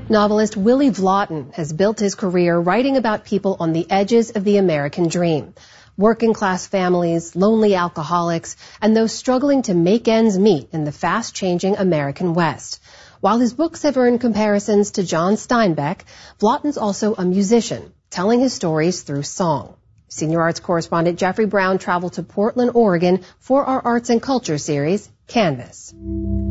Novelist Willie Vloten has built his career writing about people on the edges of the American dream. Working-class families, lonely alcoholics, and those struggling to make ends meet in the fast-changing American West. While his books have earned comparisons to John Steinbeck, Vloten's also a musician, telling his stories through song. Senior arts correspondent Jeffrey Brown traveled to Portland, Oregon for our Arts and Culture series, Canvas.